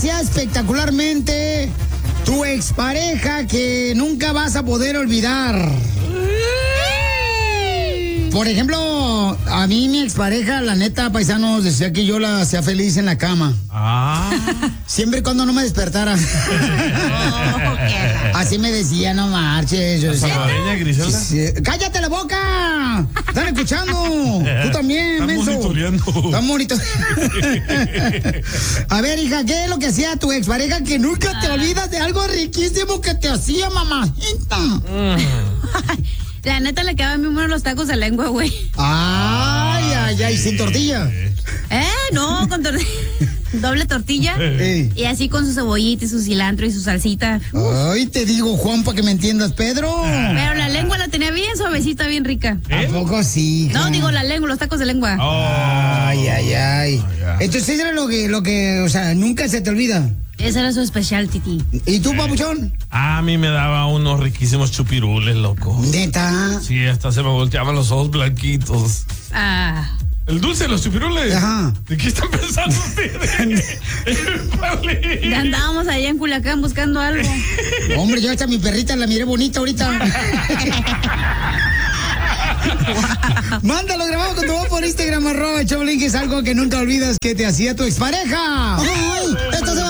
hacía espectacularmente tu expareja que nunca vas a poder olvidar? Por ejemplo, a mí mi expareja, la neta, paisanos, decía que yo la hacía feliz en la cama. Siempre y cuando no me despertara. Así me decía, no marches. Yo decía, ¿Salvadoreña, Griselda? Sí. ¡Cállate la boca! ¡Están escuchando! Tú también, menso. Están monitoreando. A ver, hija, ¿qué es lo que hacía tu expareja que nunca te olvidas de algo riquísimo que te hacía, mamacita? La neta le quedaban bien buenos los tacos de lengua, güey. Ay, sin tortilla. No, con tortilla. Doble tortilla. Y así con su cebollita y su cilantro y su salsita. Ay, te digo, Juan, para que me entiendas, Pedro. Pero la lengua la tenía bien suavecita, bien rica. ¿A poco sí? No, digo la lengua, los tacos de lengua. Ay. Entonces era lo que, o sea, nunca se te olvida. Esa era su especial, Titi. ¿Y tú, papuchón? A mí me daba unos riquísimos chupirules, loco. ¿Neta? Sí, hasta se me volteaban los ojos blanquitos. El dulce de los chupirules. Ajá. ¿De qué están pensando ustedes? Ya andábamos allá en Culiacán buscando algo. Hombre, yo hasta mi perrita la miré bonita ahorita. Mándalo grabado con tu voz por Instagram, @Choplin, que es algo que nunca olvidas que te hacía tu expareja. Ay, esto se va